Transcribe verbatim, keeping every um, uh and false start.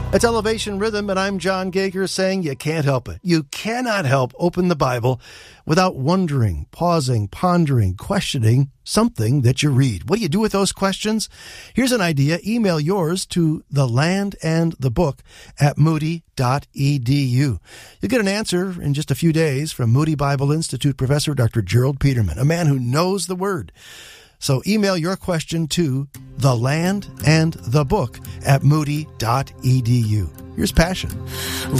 It's Elevation Rhythm, and I'm John Gager saying you can't help it. You cannot help open the Bible without wondering, pausing, pondering, questioning something that you read. What do you do with those questions? Here's an idea. Email yours to the land and the book at moody dot e d u. You'll get an answer in just a few days from Moody Bible Institute professor Doctor Gerald Peterman, a man who knows the Word. So email your question to the land and the book at moody dot e d u. Here's Passion.